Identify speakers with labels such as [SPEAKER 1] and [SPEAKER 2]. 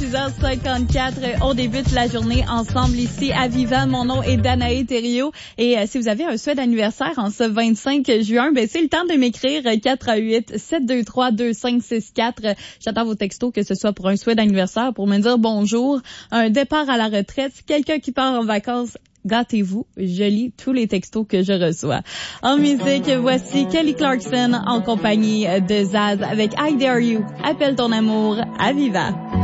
[SPEAKER 1] 6h54. On débute la journée ensemble ici à Viva. Mon nom est Danae Thériault. Et si vous avez un souhait d'anniversaire en ce 25 juin, ben c'est le temps de m'écrire 418-723-2564. J'attends vos textos, que ce soit pour un souhait d'anniversaire, pour me dire bonjour, un départ à la retraite, quelqu'un qui part en vacances. Gâtez-vous, je lis tous les textos que je reçois. En musique, voici Kelly Clarkson en compagnie de Zaz avec I Dare You. Appelle ton amour à Viva.